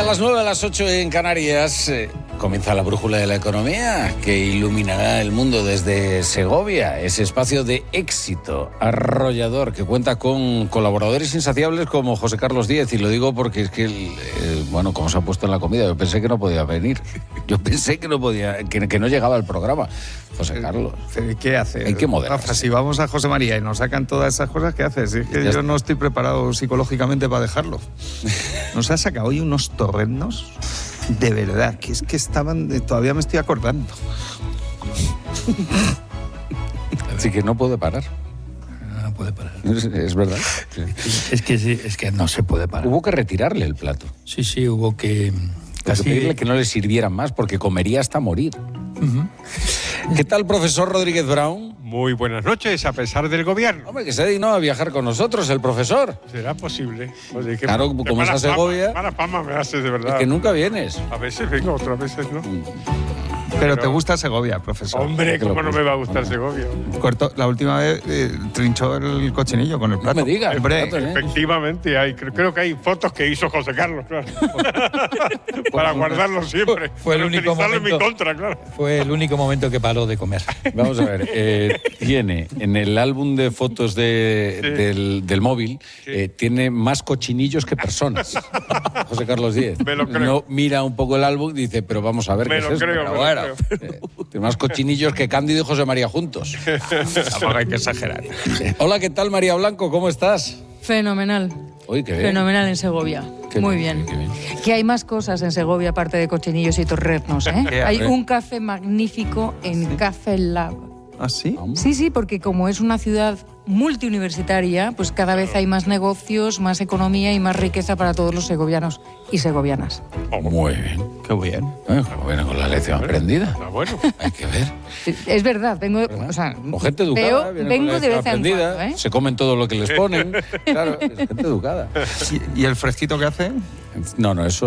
las 9, a las 8 en Canarias, comienza la brújula de la economía que iluminará el mundo desde Segovia, ese espacio de éxito arrollador que cuenta con colaboradores insaciables como José Carlos Díez, y lo digo porque es que, como se ha puesto en la comida, yo pensé que no podía venir, yo pensé que no podía, que no llegaba al programa. José Carlos, ¿qué hace? Hay que moderarse. Rafa, si vamos a José María y nos sacan todas esas cosas, ¿qué haces? Es que yo no estoy preparado psicológicamente para dejarlo. Nos ha sacado hoy unos torrendos, de verdad, que es que estaban, todavía me estoy acordando. Así que no puede parar. No puede parar. Es verdad. Es que sí, es que no se puede parar. Hubo que retirarle el plato. Sí, hubo que Casi pedirle que no le sirvieran más porque comería hasta morir. ¿Qué tal, profesor Rodríguez Brown? Muy buenas noches, a pesar del gobierno. Hombre, que se dignó a viajar con nosotros, el profesor. ¿Será posible? Oye, Claro, como es a Segovia. Mala fama me haces, de verdad. Es que nunca vienes. A veces vengo, otras veces no. Pero te gusta Segovia, profesor. Hombre, ¿cómo no me va a gustar Segovia? Cortó, la última vez trinchó el cochinillo con el plato. No me digas. Efectivamente, creo que hay fotos que hizo José Carlos, claro. Para guardarlo siempre. Fue el único utilizarlo momento. en mi contra, claro. Fue el único momento que paró de comer. Vamos a ver, tiene en el álbum de fotos del móvil, tiene más cochinillos que personas. José Carlos Díez. Me lo creo. No mira un poco el álbum y dice, pero vamos a ver Me qué lo es esto. creo, Pero me lo bueno, creo. tiene más cochinillos que Cándido y José María juntos. Tampoco hay que exagerar. Hola, ¿qué tal, María Blanco? ¿Cómo estás? Fenomenal. Uy, qué bien. Fenomenal en Segovia. Qué Muy bien, bien. qué bien. Que hay más cosas en Segovia aparte de cochinillos y torreznos, ¿eh? ¿Qué? Hay un café magnífico en Café Lab. ¿Ah, sí? Sí, porque como es una ciudad multiuniversitaria, pues cada vez hay más negocios, más economía y más riqueza para todos los segovianos y segovianas. Muy bien. Qué bien. Bueno, con la lección aprendida. Está bueno. Hay que ver. Es verdad, vengo, o sea, O gente educada. vengo de vez en cuando, ¿eh? Se comen todo lo que les ponen. Claro, es gente educada. ¿Y el fresquito que hace? No, eso